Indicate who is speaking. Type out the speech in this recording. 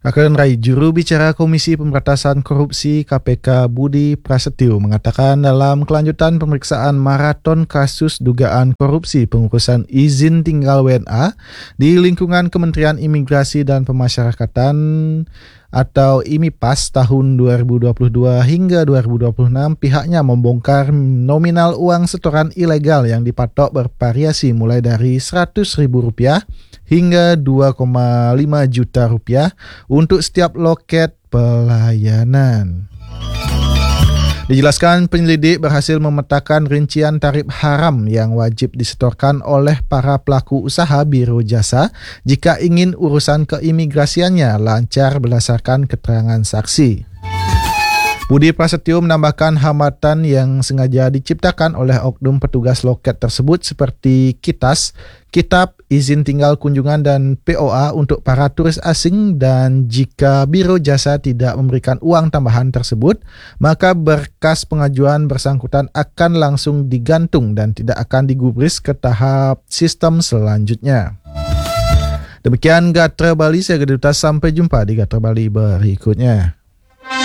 Speaker 1: Akan Rai, juru bicara Komisi Pemberantasan Korupsi KPK Budi Prasetyo mengatakan dalam kelanjutan pemeriksaan maraton kasus dugaan korupsi pengurusan izin tinggal WNA di lingkungan Kementerian Imigrasi dan Pemasyarakatan atau IMIPAS tahun 2022 hingga 2026, pihaknya membongkar nominal uang setoran ilegal yang dipatok bervariasi mulai dari Rp100.000 hingga Rp2,5 juta untuk setiap loket pelayanan. Dijelaskan penyelidik berhasil memetakan rincian tarif haram yang wajib disetorkan oleh para pelaku usaha biro jasa jika ingin urusan keimigrasiannya lancar berdasarkan keterangan saksi. Budi Prasetyo menambahkan hambatan yang sengaja diciptakan oleh oknum petugas loket tersebut seperti KITAS, Kitab Izin Tinggal Kunjungan dan POA untuk para turis asing, dan jika biro jasa tidak memberikan uang tambahan tersebut, maka berkas pengajuan bersangkutan akan langsung digantung dan tidak akan digubris ke tahap sistem selanjutnya. Demikian Gatra Bali, saya Gede Dutas, sampai jumpa di Gatra Bali berikutnya.